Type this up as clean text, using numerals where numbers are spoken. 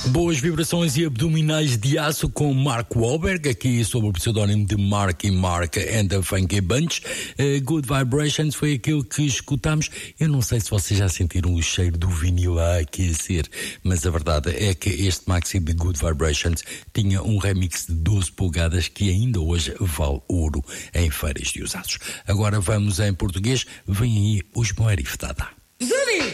Boas vibrações e abdominais de aço com Mark Wahlberg, aqui sob o pseudónimo de Marky Mark and the Funky Bunch. Good Vibrations foi aquilo que escutámos. Eu não sei se vocês já sentiram o cheiro do vinil a aquecer, mas a verdade é que este maxi de Good Vibrations tinha um remix de 12 polegadas que ainda hoje vale ouro em feiras de usados. Agora vamos em português, vem aí os Moeriftada. Zuni!